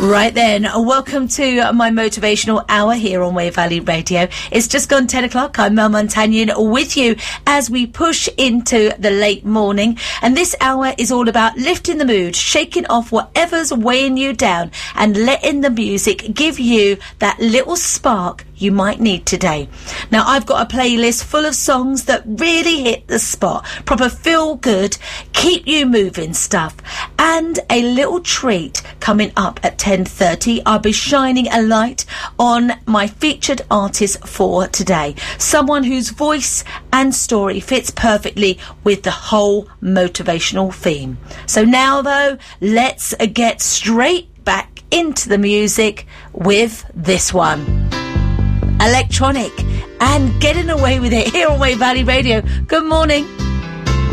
Right then, welcome to my motivational hour here on Wave Valley Radio. It's just gone 10 o'clock. I'm Mel Montagnon with you as we push into the late morning. And this hour is all about lifting the mood, shaking off whatever's weighing you down and letting the music give you that little spark you might need today. Now, I've got a playlist full of songs that really hit the spot, proper feel good, keep you moving stuff, and a little treat coming up at 10:30. I'll be shining a light on my featured artist for today, someone whose voice and story fits perfectly with the whole motivational theme. So now, though, let's get straight back into the music with this one. Electronic and getting away with it here on Wave Valley Radio. Good morning.